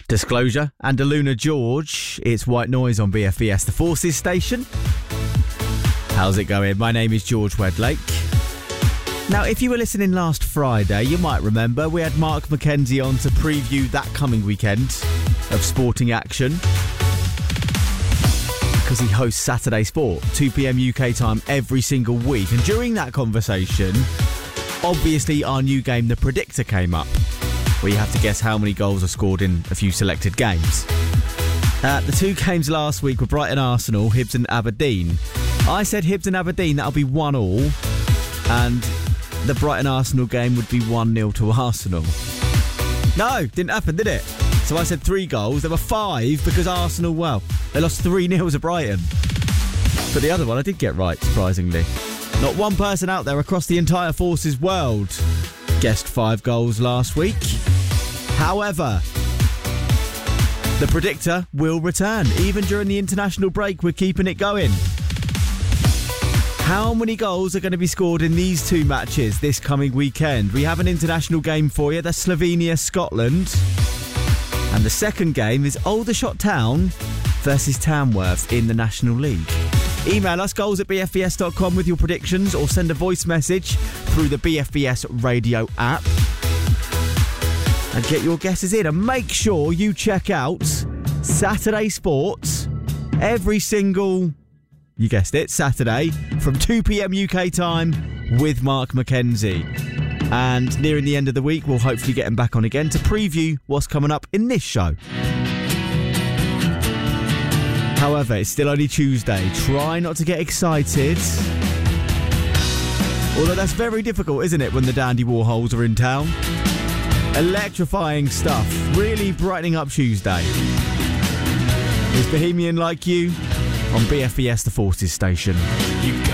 Disclosure and Aluna George. It's White Noise on BFBS, the Forces station. How's it going? My name is George Wedlake. Now, if you were listening last Friday, you might remember we had Mark McKenzie on to preview that coming weekend of sporting action, because he hosts Saturday Sport, 2 p.m. UK time every single week. And during that conversation, obviously our new game, The Predictor, came up, where you have to guess how many goals are scored in a few selected games. The two games last week were Brighton Arsenal, Hibs and Aberdeen. I said Hibs and Aberdeen, that'll be 1-1, and the Brighton Arsenal game would be 1-0 to Arsenal. No, didn't happen, did it? So I said 3 goals. There were 5 because Arsenal, well, they lost 3-0 to Brighton. But the other one I did get right, surprisingly. Not one person out there across the entire Forces world guessed 5 goals last week. However, the Predictor will return. Even during the international break, we're keeping it going. How many goals are going to be scored in these 2 matches this coming weekend? We have an international game for you. That's Slovenia-Scotland. And the second game is Aldershot Town versus Tamworth in the National League. Email us, goals@bfbs.com, with your predictions, or send a voice message through the BFBS radio app and get your guesses in. And make sure you check out Saturday Sports every single, you guessed it, Saturday from 2 p.m. UK time with Mark McKenzie. And nearing the end of the week, we'll hopefully get him back on again to preview what's coming up in this show. However, it's still only Tuesday. Try not to get excited. Although that's very difficult, isn't it, when the Dandy Warhols are in town? Electrifying stuff. Really brightening up Tuesday. Is Bohemian Like You on BFBS, the Forces station. You got